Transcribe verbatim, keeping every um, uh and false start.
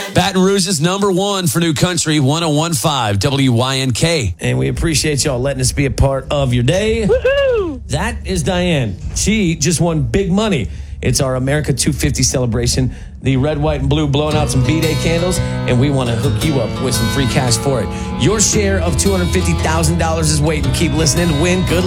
Baton Rouge's number one for New Country, one oh one point five W Y N K. And we appreciate y'all letting us be a part of your day. Woohoo! That is Diane. She just won big money. It's our America two fifty celebration. The red, white, and blue blowing out some B-Day candles, and we want to hook you up with some free cash for it. Your share of two hundred fifty thousand dollars is waiting. Keep listening to win. Good luck.